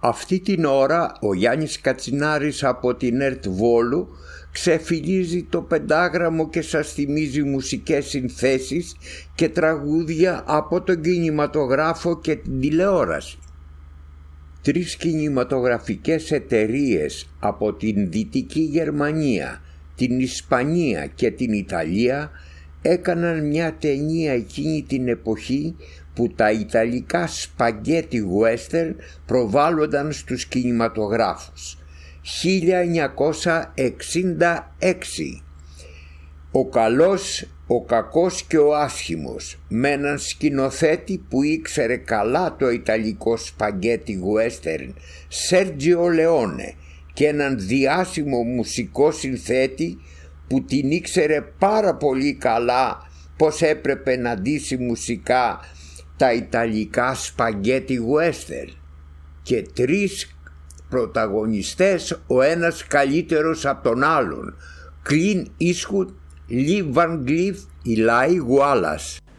Αυτή την ώρα ο Γιάννης Κατσινάρης από την ΕΡΤ Βόλου ξεφυλίζει το πεντάγραμμο και σας θυμίζει μουσικές συνθέσεις και τραγούδια από τον κινηματογράφο και την τηλεόραση. 3 κινηματογραφικές εταιρείες από την Δυτική Γερμανία, την Ισπανία και την Ιταλία έκαναν μια ταινία εκείνη την εποχή που τα ιταλικά σπαγκέτι western προβάλλονταν στους κινηματογράφους. 1966. Ο καλός, ο κακός και ο άσχημος, με έναν σκηνοθέτη που ήξερε καλά το ιταλικό σπαγκέτι western, Σέρτζιο Λεόνε, και έναν διάσημο μουσικό συνθέτη που την ήξερε πάρα πολύ καλά πως έπρεπε να ντύσει μουσικά τα ιταλικά σπαγκέτι western, και 3 πρωταγωνιστές, ο ένας καλύτερος από τον άλλον, Clint Eastwood, Lee Van Cleef, Eli Wallace.